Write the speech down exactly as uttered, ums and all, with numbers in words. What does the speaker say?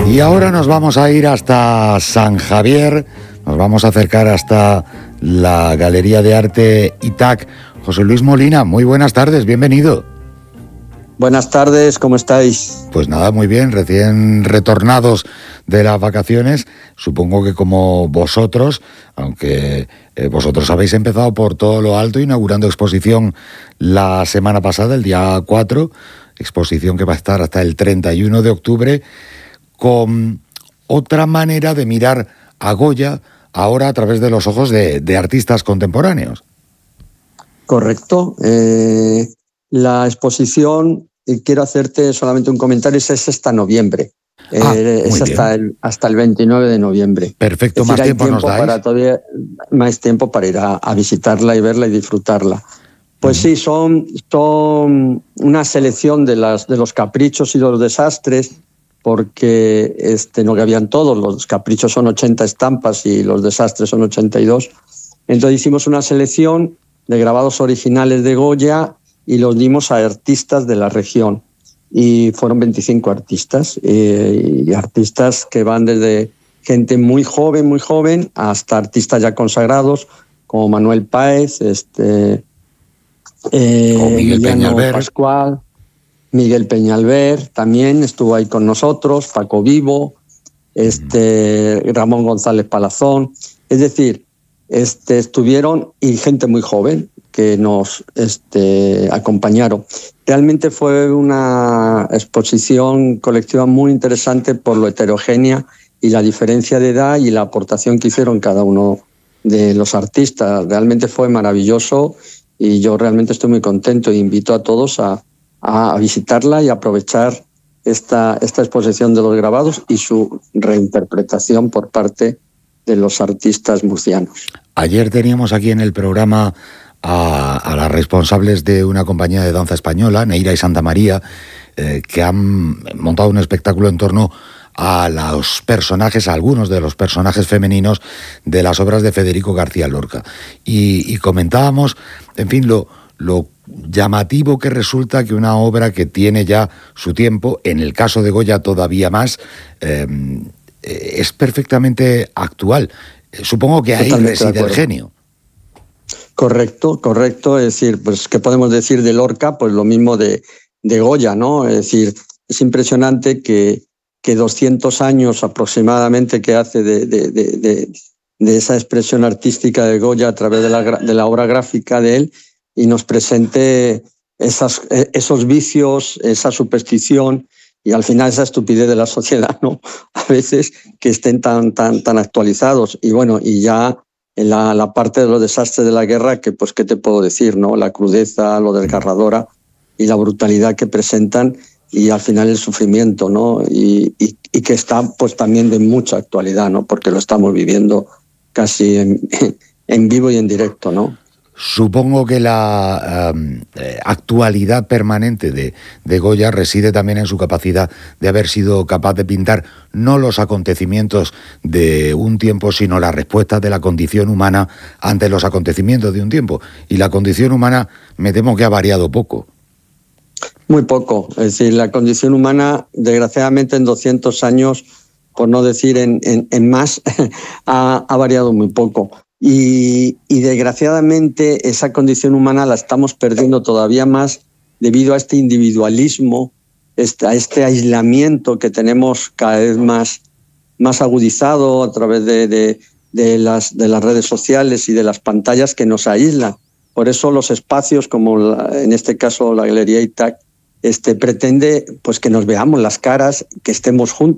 Y ahora nos vamos a ir hasta San Javier, nos vamos a acercar hasta la Galería de Arte Itac. José Luis Molina, muy buenas tardes, bienvenido. Buenas tardes, ¿cómo estáis? Pues nada, muy bien, recién retornados de las vacaciones, supongo que como vosotros, aunque eh, vosotros habéis empezado por todo lo alto, inaugurando exposición la semana pasada, el día cuatro, exposición que va a estar hasta el treinta y uno de octubre, con otra manera de mirar a Goya ahora a través de los ojos de, de artistas contemporáneos. Correcto. Eh, la exposición, y quiero hacerte solamente un comentario, es hasta noviembre. Ah, eh, es hasta el, hasta el veintinueve de noviembre. Perfecto, es decir, más tiempo, tiempo nos dais. para todavía más tiempo para ir a, a visitarla y verla y disfrutarla. Pues uh-huh. sí, son, son una selección de, las, de los caprichos y los desastres, porque este, no cabían todos, los caprichos son ochenta estampas y los desastres son ochenta y dos. Entonces hicimos una selección de grabados originales de Goya y los dimos a artistas de la región. Y fueron veinticinco artistas, eh, y artistas que van desde gente muy joven, muy joven, hasta artistas ya consagrados, como Manuel Páez, este, eh, o Miguel Peñalver. Pascual, Miguel Peñalver también estuvo ahí con nosotros, Paco Vivo, este, Ramón González Palazón. Es decir, este, estuvieron y gente muy joven que nos este, acompañaron. Realmente fue una exposición colectiva muy interesante por lo heterogénea y la diferencia de edad y la aportación que hicieron cada uno de los artistas. Realmente fue maravilloso y yo realmente estoy muy contento e invito a todos a, a visitarla y aprovechar esta, esta exposición de los grabados y su reinterpretación por parte de los artistas murcianos. Ayer teníamos aquí en el programa a, a las responsables de una compañía de danza española, Neira y Santa María, eh, que han montado un espectáculo en torno a los personajes, a algunos de los personajes femeninos de las obras de Federico García Lorca. Y, y comentábamos, en fin, lo, lo llamativo que resulta que una obra que tiene ya su tiempo, en el caso de Goya todavía más, eh, es perfectamente actual. Supongo que ahí reside el genio. Correcto, correcto. Es decir, pues, ¿qué podemos decir de Lorca? Pues lo mismo de, de Goya, ¿no? Es decir, es impresionante que, que doscientos años aproximadamente que hace de, de, de, de, de esa expresión artística de Goya a través de la, de la obra gráfica de él y nos presente esas, esos vicios, esa superstición y al final esa estupidez de la sociedad, ¿no? A veces que estén tan, tan, tan actualizados. Y bueno, y ya en la, la parte de los desastres de la guerra, que pues qué te puedo decir, ¿no? La crudeza, lo desgarradora y la brutalidad que presentan y al final el sufrimiento, ¿no? Y, y, y que está pues también de mucha actualidad, ¿no? Porque lo estamos viviendo casi en, en vivo y en directo, ¿no? Supongo que la um, eh, actualidad permanente de, de Goya reside también en su capacidad de haber sido capaz de pintar no los acontecimientos de un tiempo, sino las respuestas de la condición humana ante los acontecimientos de un tiempo. Y la condición humana, me temo que ha variado poco. Muy poco. Es decir, la condición humana, desgraciadamente, en doscientos años, por no decir en, en, en más, ha, ha variado muy poco. Y, y desgraciadamente esa condición humana la estamos perdiendo todavía más debido a este individualismo, este, a este aislamiento que tenemos cada vez más, más agudizado a través de, de, de, las, de las redes sociales y de las pantallas que nos aíslan. Por eso los espacios, como la, en este caso la Galería Itac, este, pretende pues, que nos veamos las caras, que estemos juntos.